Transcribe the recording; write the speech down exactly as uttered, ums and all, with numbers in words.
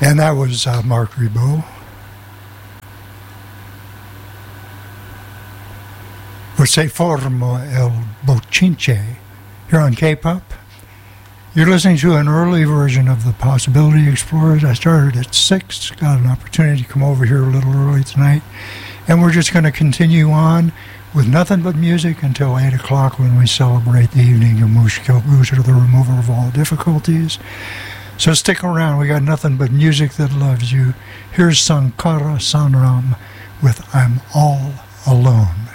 And that was uh, Marc Ribot. Se formo el bochinche here on K-Pop. You're listening to an early version of the Possibility Explorers. I started at six, got an opportunity to come over here a little early tonight, and we're just going to continue on with nothing but music until eight o'clock when we celebrate the evening of Mushkil Boozer, the remover of all difficulties. So stick around, we got nothing but music that loves you. Here's Sankara Sanram with I'm All Alone.